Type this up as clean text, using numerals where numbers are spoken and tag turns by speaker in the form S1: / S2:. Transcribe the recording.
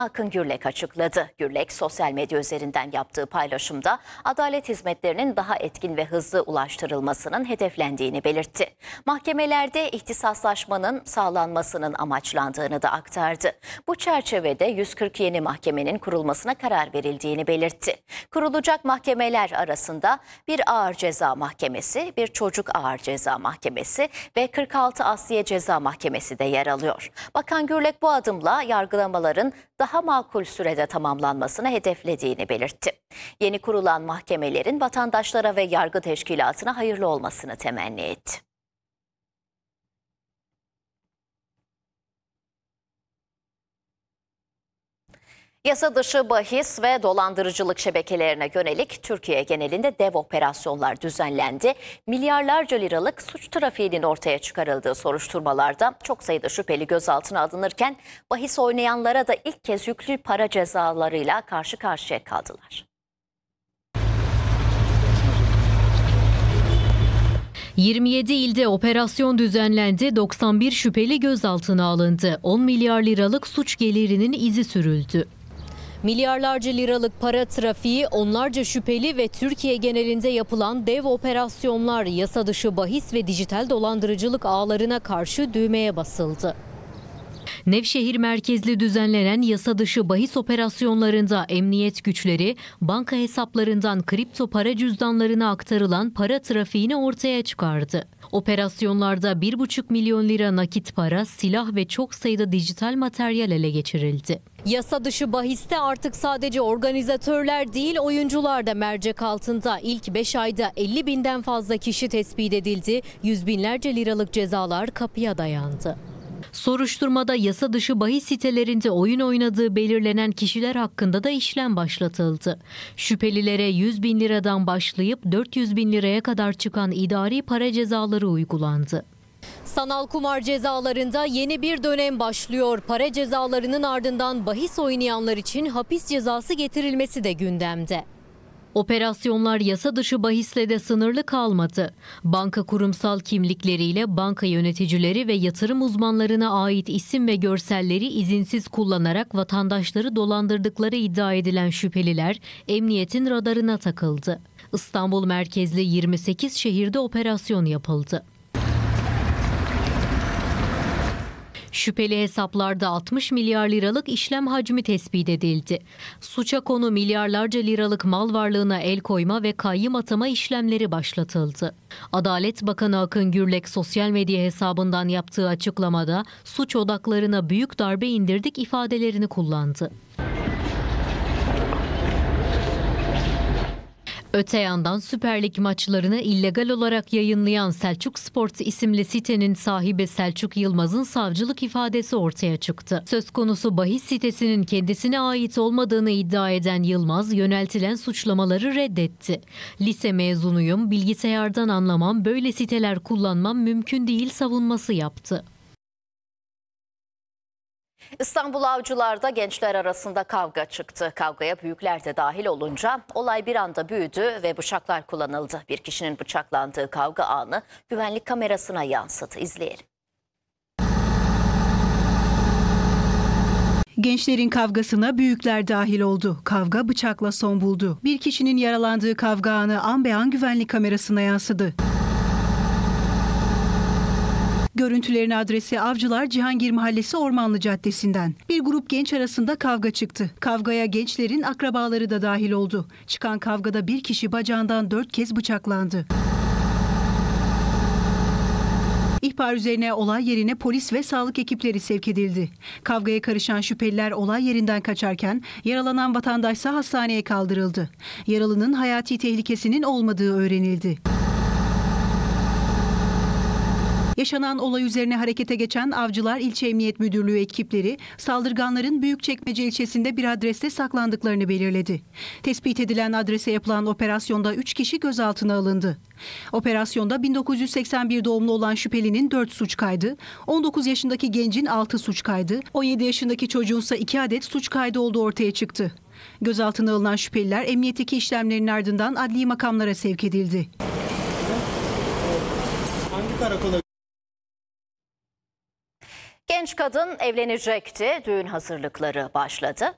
S1: Akın Gürlek açıkladı. Gürlek sosyal medya üzerinden yaptığı paylaşımda adalet hizmetlerinin daha etkin ve hızlı ulaştırılmasının hedeflendiğini belirtti. Mahkemelerde ihtisaslaşmanın sağlanmasının amaçlandığını da aktardı. Bu çerçevede 140 yeni mahkemenin kurulmasına karar verildiğini belirtti. Kurulacak mahkemeler arasında bir ağır ceza mahkemesi, bir çocuk ağır ceza mahkemesi ve 46 Asliye Ceza Mahkemesi de yer alıyor. Bakan Gürlek bu adımla yargılamaların daha makul sürede tamamlanmasını hedeflediğini belirtti. Yeni kurulan mahkemelerin vatandaşlara ve yargı teşkilatına hayırlı olmasını temenni etti. Yasa dışı bahis ve dolandırıcılık şebekelerine yönelik Türkiye genelinde dev operasyonlar düzenlendi. Milyarlarca liralık suç trafiğinin ortaya çıkarıldığı soruşturmalarda çok sayıda şüpheli gözaltına alınırken bahis oynayanlara da ilk kez yüklü para cezalarıyla karşı karşıya kaldılar.
S2: 27 ilde operasyon düzenlendi, 91 şüpheli gözaltına alındı. 10 milyar liralık suç gelirinin izi sürüldü. Milyarlarca liralık para trafiği, onlarca şüpheli ve Türkiye genelinde yapılan dev operasyonlar yasa dışı bahis ve dijital dolandırıcılık ağlarına karşı düğmeye basıldı. Nevşehir merkezli düzenlenen yasa dışı bahis operasyonlarında emniyet güçleri banka hesaplarından kripto para cüzdanlarına aktarılan para trafiğini ortaya çıkardı. Operasyonlarda 1,5 milyon lira nakit para, silah ve çok sayıda dijital materyal ele geçirildi. Yasa dışı bahiste artık sadece organizatörler değil, oyuncular da mercek altında. İlk 5 ayda 50 binden fazla kişi tespit edildi. Yüz binlerce liralık cezalar kapıya dayandı. Soruşturmada yasa dışı bahis sitelerinde oyun oynadığı belirlenen kişiler hakkında da işlem başlatıldı. Şüphelilere 100 bin liradan başlayıp 400 bin liraya kadar çıkan idari para cezaları uygulandı. Sanal kumar cezalarında yeni bir dönem başlıyor. Para cezalarının ardından bahis oynayanlar için hapis cezası getirilmesi de gündemde. Operasyonlar yasa dışı bahisle de sınırlı kalmadı. Banka kurumsal kimlikleriyle banka yöneticileri ve yatırım uzmanlarına ait isim ve görselleri izinsiz kullanarak vatandaşları dolandırdıkları iddia edilen şüpheliler emniyetin radarına takıldı. İstanbul merkezli 28 şehirde operasyon yapıldı. Şüpheli hesaplarda 60 milyar liralık işlem hacmi tespit edildi. Suça konu milyarlarca liralık mal varlığına el koyma ve kayyım atama işlemleri başlatıldı. Adalet Bakanı Akın Gürlek sosyal medya hesabından yaptığı açıklamada suç odaklarına büyük darbe indirdik ifadelerini kullandı. Öte yandan Süper Lig maçlarını illegal olarak yayınlayan Selçuk Sport isimli sitenin sahibi Selçuk Yılmaz'ın savcılık ifadesi ortaya çıktı. Söz konusu bahis sitesinin kendisine ait olmadığını iddia eden Yılmaz, yöneltilen suçlamaları reddetti. Lise mezunuyum, bilgisayardan anlamam, böyle siteler kullanmam mümkün değil savunması yaptı.
S1: İstanbul Avcılar'da gençler arasında kavga çıktı. Kavgaya büyükler de dahil olunca olay bir anda büyüdü ve bıçaklar kullanıldı. Bir kişinin bıçaklandığı kavga anı güvenlik kamerasına yansıdı. İzleyelim.
S3: Gençlerin kavgasına büyükler dahil oldu. Kavga bıçakla son buldu. Bir kişinin yaralandığı kavga anı an be an güvenlik kamerasına yansıdı. Görüntülerin adresi Avcılar Cihangir Mahallesi Ormanlı Caddesi'nden. Bir grup genç arasında kavga çıktı. Kavgaya gençlerin akrabaları da dahil oldu. Çıkan kavgada bir kişi bacağından 4 kez bıçaklandı. İhbar üzerine olay yerine polis ve sağlık ekipleri sevk edildi. Kavgaya karışan şüpheliler olay yerinden kaçarken yaralanan vatandaşsa hastaneye kaldırıldı. Yaralının hayati tehlikesinin olmadığı öğrenildi. Yaşanan olay üzerine harekete geçen Avcılar İlçe Emniyet Müdürlüğü ekipleri saldırganların Büyükçekmece ilçesinde bir adreste saklandıklarını belirledi. Tespit edilen adrese yapılan operasyonda 3 kişi gözaltına alındı. Operasyonda 1981 doğumlu olan şüphelinin 4 suç kaydı, 19 yaşındaki gencin 6 suç kaydı, 17 yaşındaki çocuğunsa 2 adet suç kaydı olduğu ortaya çıktı. Gözaltına alınan şüpheliler emniyetteki işlemlerin ardından adli makamlara sevk edildi.
S4: Hangi karakola?
S1: Genç kadın evlenecekti. Düğün hazırlıkları başladı.